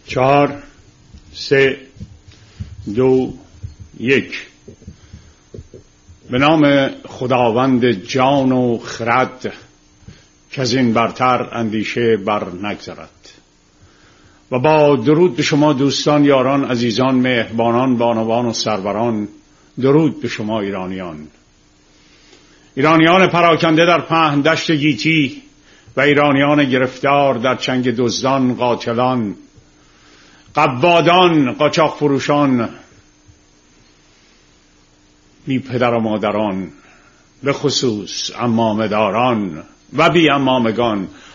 4 3 2 1. به نام خداوند جان و خرد که از این برتر اندیشه بر نگذرد. و با درود به شما دوستان، یاران، عزیزان، مهربانان، بانوان و سروران، درود به شما ایرانیان پراکنده در پهن دشت گیتی و ایرانیان گرفتار در چنگ دزدان، قاتلان، قبادان، قاچاق فروشان، بی پدر و مادران، به خصوص عمامه داران و بی عمامگان،